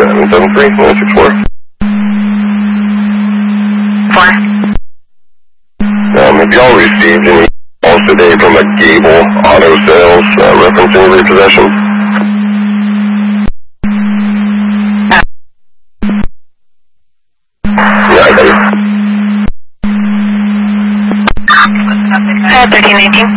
773-164. 4. Have y'all received any calls today from a Gable Auto Sales referencing repossession? Yeah, I got it. 1318.